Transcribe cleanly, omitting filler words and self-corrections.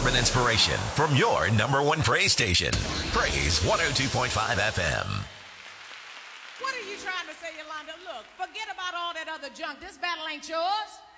urban inspiration from your number one praise station. Praise 102.5 FM. What are you trying to say, Yolanda? Look, forget about all that other junk. This battle ain't yours.